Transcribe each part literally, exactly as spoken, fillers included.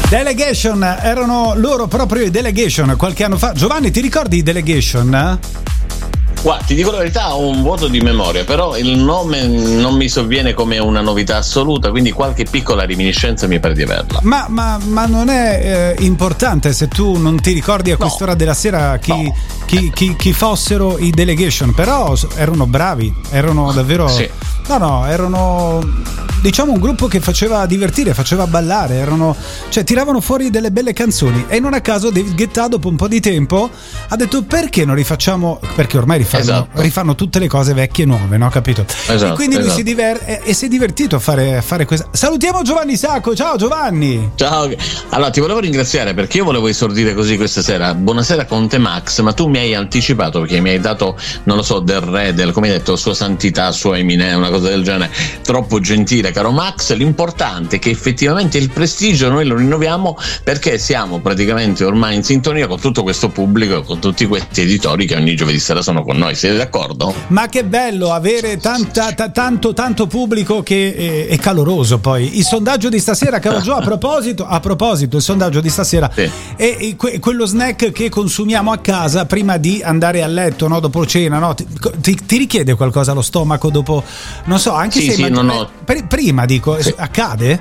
Delegation, erano loro proprio i Delegation qualche anno fa. Giovanni, ti ricordi i Delegation? Guarda, ti dico la verità, ho un vuoto di memoria, però il nome non mi sovviene come una novità assoluta, quindi qualche piccola reminiscenza mi pare di averla. Ma, ma, ma non è eh, importante se tu non ti ricordi a quest'ora no. della sera chi, no. chi, chi, chi fossero i Delegation, però erano bravi, erano davvero... Sì. No, no, erano diciamo un gruppo che faceva divertire, faceva ballare, erano, cioè tiravano fuori delle belle canzoni, e non a caso David Guetta dopo un po' di tempo ha detto perché non rifacciamo, perché ormai rifanno, esatto. rifanno tutte le cose vecchie e nuove, no? Capito? Esatto, e quindi lui esatto. si diver- e, e si è divertito a fare, a fare questa. Salutiamo Giovanni Sacco, ciao Giovanni. Ciao, allora ti volevo ringraziare perché io volevo esordire così questa sera. Buonasera Conte Max, ma tu mi hai anticipato perché mi hai dato, non lo so, del re, del, come hai detto, sua santità, sua eminenza, una cosa del genere, troppo gentile caro Max. L'importante è che effettivamente il prestigio noi lo rinnoviamo perché siamo praticamente ormai in sintonia con tutto questo pubblico, con tutti questi editori che ogni giovedì sera sono con noi. Siete d'accordo? Ma che bello avere tanta, t- tanto tanto pubblico che è, è caloroso. Poi il sondaggio di stasera, caro Gio, a proposito a proposito il sondaggio di stasera sì. è, è que- quello snack che consumiamo a casa prima di andare a letto, no? Dopo cena, no? Ti, ti, ti richiede qualcosa allo stomaco dopo, non so, anche sì, se sì, mangi- non ho... pr- prima dico sì. accade?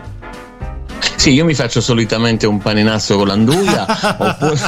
Sì, io mi faccio solitamente un paninasso con l'anduia oppure...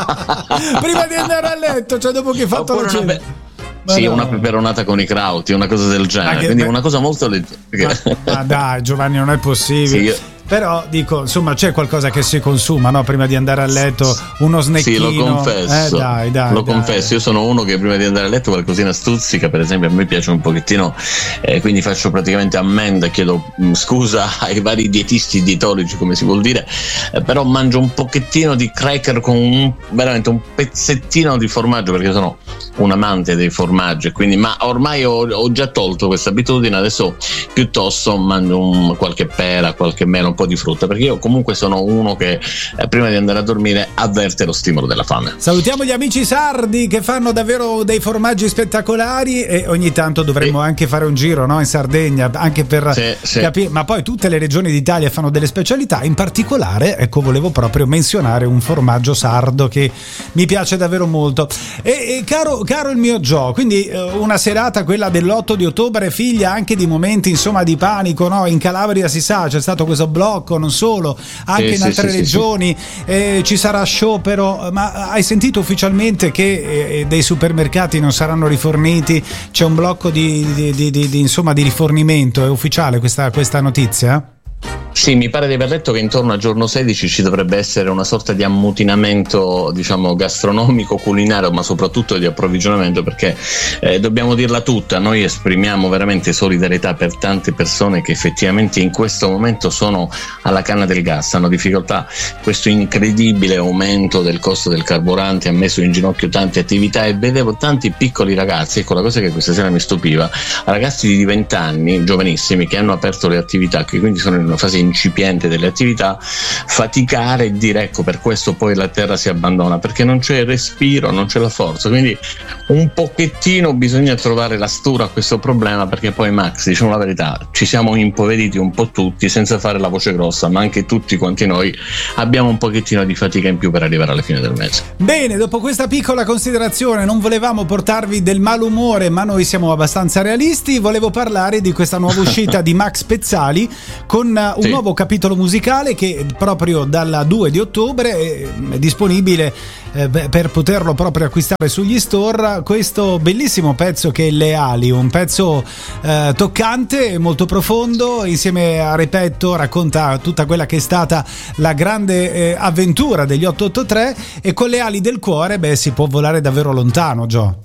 prima di andare a letto, cioè dopo che hai fatto oppure la cena. Be- sì, no. Una peperonata con i crauti, una cosa del genere, che, quindi beh, una cosa molto leggera. Ma, ma dai Giovanni, non è possibile. Sì, io... Però dico, insomma, c'è qualcosa che si consuma, no? Prima di andare a letto, uno snackino. Sì, lo confesso. Eh, dai, dai, lo dai. confesso, io sono uno che prima di andare a letto qualcosina stuzzica, per esempio a me piace un pochettino, eh, quindi faccio praticamente ammenda, chiedo mh, scusa ai vari dietisti dietologi, come si vuol dire, eh, però mangio un pochettino di cracker con un, veramente un pezzettino di formaggio, perché sono un amante dei formaggi, quindi, ma ormai ho, ho già tolto questa abitudine, adesso piuttosto mangio un, qualche pera, qualche mela, un po' di frutta, perché io comunque sono uno che eh, prima di andare a dormire avverte lo stimolo della fame. Salutiamo gli amici sardi che fanno davvero dei formaggi spettacolari, e ogni tanto dovremmo sì. anche fare un giro, no? In Sardegna, anche per sì, sì. capire, ma poi tutte le regioni d'Italia fanno delle specialità, in particolare ecco volevo proprio menzionare un formaggio sardo che mi piace davvero molto. E, e caro, caro il mio Gio, quindi eh, una serata, quella dell'otto di ottobre, figlia anche di momenti insomma di panico, no? In Calabria si sa c'è stato questo blocco, non solo, anche sì, in sì, altre sì, regioni sì. Eh, ci sarà sciopero, ma hai sentito ufficialmente che eh, dei supermercati non saranno riforniti? C'è un blocco di, di, di, di, di insomma di rifornimento, è ufficiale questa, questa notizia? Sì, mi pare di aver letto che intorno al giorno sedici ci dovrebbe essere una sorta di ammutinamento, diciamo, gastronomico, culinario, ma soprattutto di approvvigionamento, perché eh, dobbiamo dirla tutta, noi esprimiamo veramente solidarietà per tante persone che effettivamente in questo momento sono alla canna del gas, hanno difficoltà. Questo incredibile aumento del costo del carburante ha messo in ginocchio tante attività, e vedevo tanti piccoli ragazzi, ecco la cosa che questa sera mi stupiva, ragazzi di venti anni, giovanissimi, che hanno aperto le attività, che quindi sono in una fase incipiente delle attività, faticare e dire ecco per questo poi la terra si abbandona, perché non c'è il respiro, non c'è la forza, quindi un pochettino bisogna trovare la stura a questo problema, perché poi Max, diciamo la verità, ci siamo impoveriti un po' tutti, senza fare la voce grossa, ma anche tutti quanti noi abbiamo un pochettino di fatica in più per arrivare alla fine del mese. Bene, dopo questa piccola considerazione, non volevamo portarvi del malumore, ma noi siamo abbastanza realisti, volevo parlare di questa nuova uscita di Max Pezzali con un sì. nuovo capitolo musicale che proprio dal due di ottobre è disponibile eh, per poterlo proprio acquistare sugli store. Questo bellissimo pezzo che è Leali, un pezzo eh, toccante e molto profondo, insieme a Repetto racconta tutta quella che è stata la grande eh, avventura degli otto otto tre, e con le ali del cuore beh si può volare davvero lontano, Gio.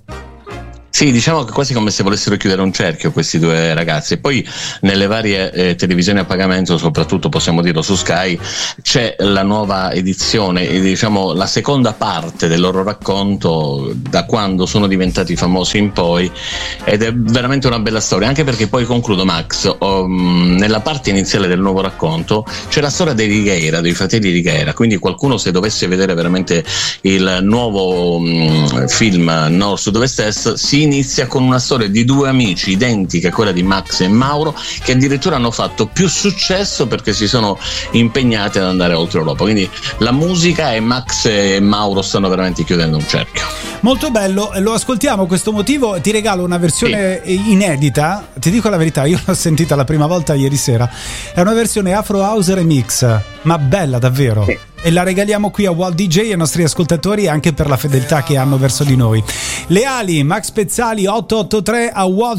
Sì, diciamo che quasi come se volessero chiudere un cerchio questi due ragazzi. E poi nelle varie eh, televisioni a pagamento, soprattutto possiamo dirlo su Sky, c'è la nuova edizione, diciamo la seconda parte del loro racconto da quando sono diventati famosi in poi, ed è veramente una bella storia, anche perché poi concludo Max, um, nella parte iniziale del nuovo racconto c'è la storia dei Righeira, dei fratelli Righeira, quindi qualcuno se dovesse vedere veramente il nuovo um, film Nord Sud Ovest Est si inizia con una storia di due amici identica a quella di Max e Mauro, che addirittura hanno fatto più successo perché si sono impegnati ad andare oltre Europa. Quindi la musica e Max e Mauro stanno veramente chiudendo un cerchio. Molto bello, lo ascoltiamo questo motivo. Ti regalo una versione sì. inedita, ti dico la verità, io l'ho sentita la prima volta ieri sera, è una versione Afro House Remix, ma bella davvero sì. E la regaliamo qui a Walt D J e ai nostri ascoltatori, anche per la fedeltà che hanno verso di noi. Le ali, Max Pezzali otto otto tre a Walt